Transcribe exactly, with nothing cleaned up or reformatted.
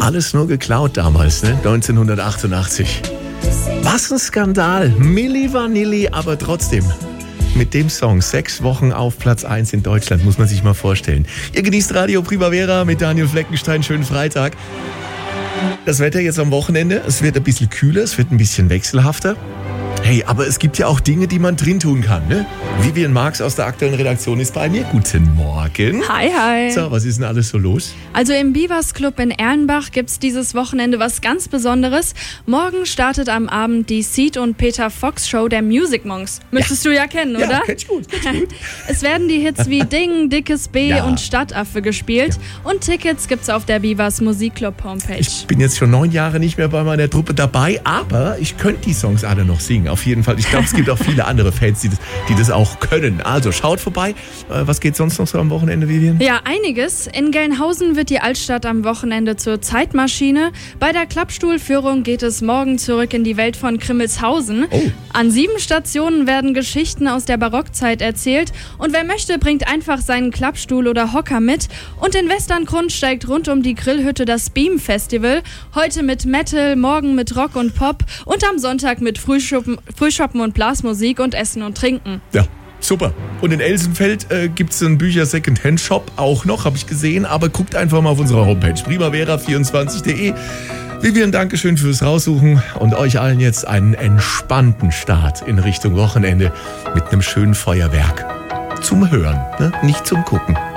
Alles nur geklaut damals, ne? neunzehnhundertachtundachtzig. Was ein Skandal. Milli Vanilli, aber trotzdem. Mit dem Song sechs Wochen auf Platz eins in Deutschland, muss man sich mal vorstellen. Ihr genießt Radio Primavera mit Daniel Fleckenstein. Schönen Freitag. Das Wetter jetzt am Wochenende, es wird ein bisschen kühler, es wird ein bisschen wechselhafter. Hey, aber es gibt ja auch Dinge, die man drin tun kann, ne? Vivian Marx aus der aktuellen Redaktion ist bei mir. Guten Morgen. Hi, hi. So, was ist denn alles so los? Also im Beavers Club in Erlenbach gibt's dieses Wochenende was ganz Besonderes. Morgen startet am Abend die Seed und Peter Fox Show der Music Monks. Müsstest ja. du ja kennen, ja, oder? Kenn ich gut, kenn ich gut. Es werden die Hits wie Ding, Dickes B Ja. und Stadtaffe gespielt. Ja. Und Tickets gibt's auf der Beavers Musikclub Homepage. Ich bin jetzt schon neun Jahre nicht mehr bei meiner Truppe dabei, aber ich könnte die Songs alle noch singen. Auf jeden Fall. Ich glaube, es gibt auch viele andere Fans, die das, die das auch können. Also schaut vorbei. Äh, was geht sonst noch so am Wochenende, Vivian? Ja, einiges. In Gelnhausen wird die Altstadt am Wochenende zur Zeitmaschine. Bei der Klappstuhlführung geht es morgen zurück in die Welt von Grimmelshausen. Oh. An sieben Stationen werden Geschichten aus der Barockzeit erzählt. Und wer möchte, bringt einfach seinen Klappstuhl oder Hocker mit. Und in Westerngrund steigt rund um die Grillhütte das Beam Festival. Heute mit Metal, morgen mit Rock und Pop und am Sonntag mit Frühschoppen, Frühschoppen und Blasmusik und Essen und Trinken. Ja. Super. Und in Elsenfeld äh, gibt es einen Bücher-Second-Hand-Shop auch noch, habe ich gesehen. Aber guckt einfach mal auf unserer Homepage primavera vierundzwanzig punkt de. Vivian, Dankeschön fürs Raussuchen und euch allen jetzt einen entspannten Start in Richtung Wochenende mit einem schönen Feuerwerk. Zum Hören, ne? Nicht zum Gucken.